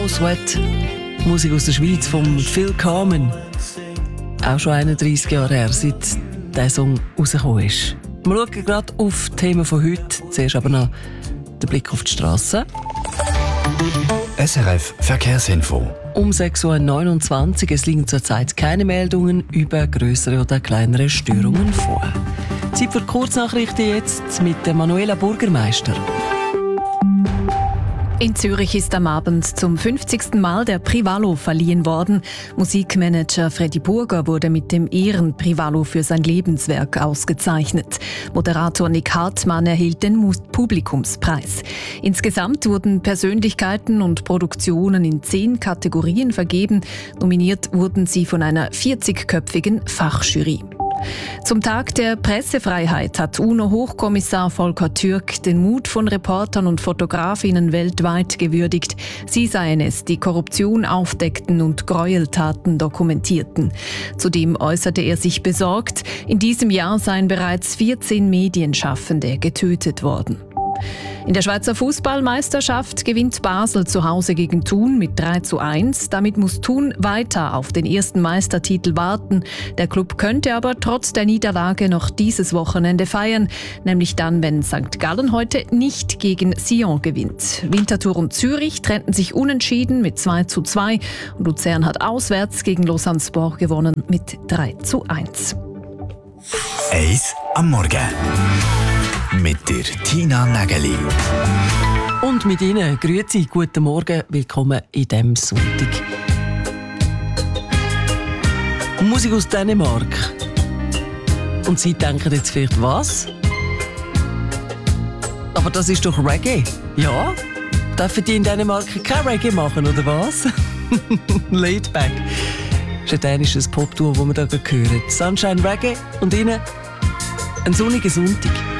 «No Sweat». Musik aus der Schweiz von Phil Carmen. Auch schon 31 Jahre her, seit dieser Song rausgekommen ist. Wir schauen gerade auf die Themen von heute. Zuerst aber noch der Blick auf die Strasse. SRF Verkehrsinfo. Um 6.29 Uhr. Es liegen zurzeit keine Meldungen über grössere oder kleinere Störungen vor. Zeit für Kurznachrichten jetzt mit der Manuela Burgermeister. In Zürich ist am Abend zum 50. Mal der Privalo verliehen worden. Musikmanager Freddy Burger wurde mit dem Ehren-Privalo für sein Lebenswerk ausgezeichnet. Moderator Nick Hartmann erhielt den Publikumspreis. Insgesamt wurden Persönlichkeiten und Produktionen in 10 Kategorien vergeben. Nominiert wurden sie von einer 40-köpfigen Fachjury. Zum Tag der Pressefreiheit hat UNO-Hochkommissar Volker Türk den Mut von Reportern und Fotografinnen weltweit gewürdigt. Sie seien es, die Korruption aufdeckten und Gräueltaten dokumentierten. Zudem äußerte er sich besorgt, in diesem Jahr seien bereits 14 Medienschaffende getötet worden. In der Schweizer Fußballmeisterschaft gewinnt Basel zu Hause gegen Thun mit 3:1. Damit muss Thun weiter auf den ersten Meistertitel warten. Der Klub könnte aber trotz der Niederlage noch dieses Wochenende feiern, nämlich dann, wenn St. Gallen heute nicht gegen Sion gewinnt. Winterthur und Zürich trennten sich unentschieden mit 2:2 und Luzern hat auswärts gegen Lausanne Sport gewonnen mit 3:1. Eis am Morgen. Mit der Tina Nägeli. Und mit Ihnen grüezi, guten Morgen, willkommen in diesem Sonntag. Musik aus Dänemark. Und Sie denken jetzt vielleicht, was? Aber das ist doch Reggae. Ja? Dürfen die in Dänemark kein Reggae machen, oder was? Laidback. Das ist ein dänisches Pop-Duo, das wir hier hören. Sunshine Reggae und Ihnen ein sonniger Sonntag.